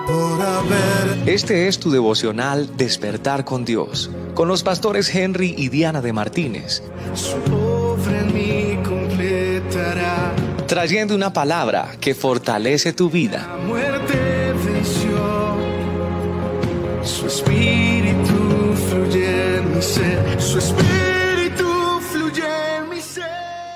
Este es tu devocional Despertar con Dios, con los pastores Henry y Diana de Martínez. Su obra en mí completará, trayendo una palabra que fortalece tu vida. La muerte venció, su espíritu fluye en mi ser, su espíritu fluye en mi ser.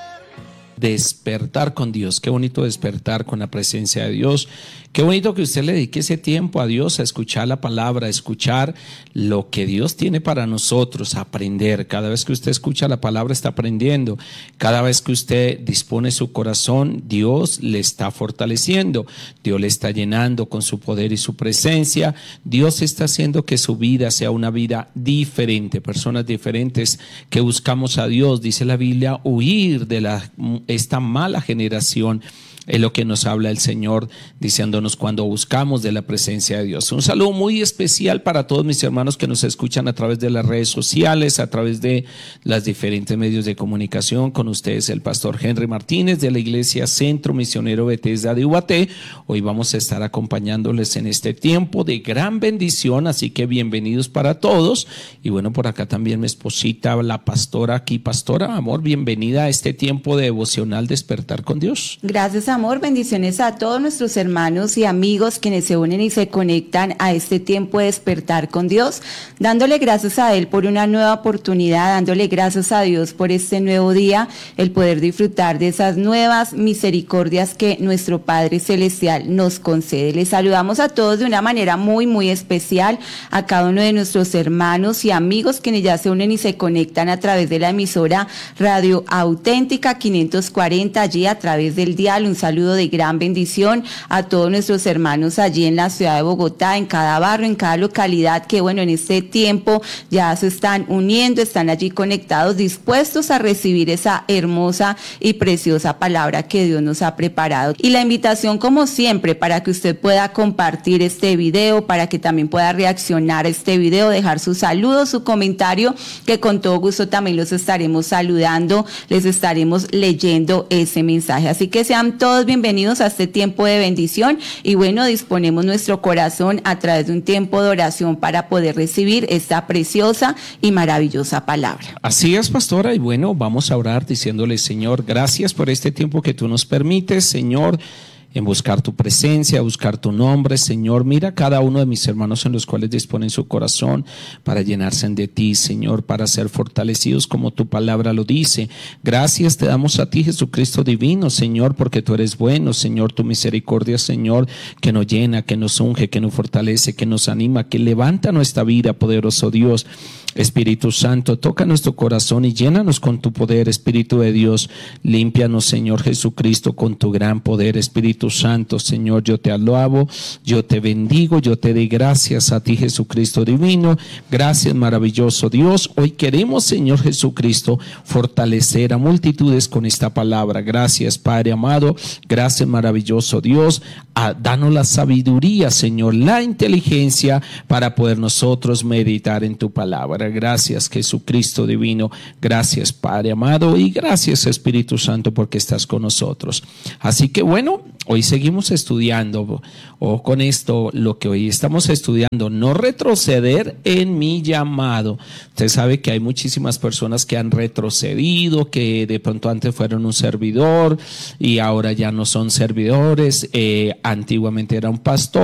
Despertar con Dios, qué bonito despertar con la presencia de Dios. Qué bonito que usted le dedique ese tiempo a Dios, a escuchar la palabra, a escuchar lo que Dios tiene para nosotros, a aprender. Cada vez que usted escucha la palabra está aprendiendo. Cada vez que usted dispone su corazón, Dios le está fortaleciendo. Dios le está llenando con su poder y su presencia. Dios está haciendo que su vida sea una vida diferente. Personas diferentes que buscamos a Dios. Dice la Biblia, huir de esta mala generación. Es lo que nos habla el Señor diciéndonos cuando buscamos de la presencia de Dios. Un saludo muy especial para todos mis hermanos que nos escuchan a través de las redes sociales, a través de los diferentes medios de comunicación. Con ustedes el pastor Henry Martínez de la Iglesia Centro Misionero Bethesda de Ubaté. Hoy vamos a estar acompañándoles en este tiempo de gran bendición, así que bienvenidos para todos. Y bueno, por acá también mi esposita, la pastora aquí. Pastora, amor, bienvenida a este tiempo de devocional Despertar con Dios. Gracias, amor, bendiciones a todos nuestros hermanos y amigos quienes se unen y se conectan a este tiempo de despertar con Dios, dándole gracias a Él por una nueva oportunidad, dándole gracias a Dios por este nuevo día, el poder disfrutar de esas nuevas misericordias que nuestro Padre Celestial nos concede. Les saludamos a todos de una manera muy, muy especial, a cada uno de nuestros hermanos y amigos quienes ya se unen y se conectan a través de la emisora Radio Auténtica 540, allí a través del dial. Un saludo de gran bendición a todos nuestros hermanos allí en la ciudad de Bogotá, en cada barrio, en cada localidad, que bueno, en este tiempo ya se están uniendo, están allí conectados, dispuestos a recibir esa hermosa y preciosa palabra que Dios nos ha preparado. Y la invitación, como siempre, para que usted pueda compartir este video, para que también pueda reaccionar a este video, dejar su saludo, su comentario, que con todo gusto también los estaremos saludando, les estaremos leyendo ese mensaje. Así que sean todos bienvenidos a este tiempo de bendición y bueno, disponemos nuestro corazón a través de un tiempo de oración para poder recibir esta preciosa y maravillosa palabra. Así es, pastora, y bueno, vamos a orar diciéndole, Señor, gracias por este tiempo que tú nos permites, Señor, en buscar tu presencia, buscar tu nombre. Señor, mira cada uno de mis hermanos en los cuales disponen su corazón para llenarse de ti, Señor, para ser fortalecidos como tu palabra lo dice. Gracias te damos a ti, Jesucristo divino, Señor, porque tú eres bueno, Señor, tu misericordia, Señor, que nos llena, que nos unge, que nos fortalece, que nos anima, que levanta nuestra vida, poderoso Dios. Espíritu Santo, toca nuestro corazón y llénanos con tu poder, Espíritu de Dios. Límpianos, Señor Jesucristo, con tu gran poder, Espíritu Santo. Señor, yo te alabo, yo te bendigo, yo te doy gracias a ti, Jesucristo divino. Gracias, maravilloso Dios. Hoy queremos, Señor Jesucristo, fortalecer a multitudes con esta palabra. Gracias, Padre amado. Gracias, maravilloso Dios. Danos la sabiduría, Señor, la inteligencia para poder nosotros meditar en tu palabra. Gracias, Jesucristo divino. Gracias, Padre amado, y gracias, Espíritu Santo, porque estás con nosotros. Así que bueno, hoy seguimos estudiando, o con esto, lo que hoy estamos estudiando, no retroceder en mi llamado. Usted sabe que hay muchísimas personas que han retrocedido, que de pronto antes fueron un servidor y ahora ya no son servidores. Antiguamente era un pastor